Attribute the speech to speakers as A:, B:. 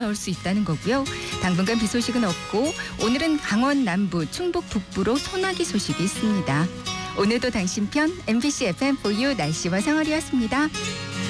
A: 나올 수 있다는 거고요. 당분간 비 소식은 없고 오늘은 강원 남부, 충북 북부로 소나기 소식이 있습니다. 오늘도 당신 편 MBC FM4U 날씨와 생활이었습니다.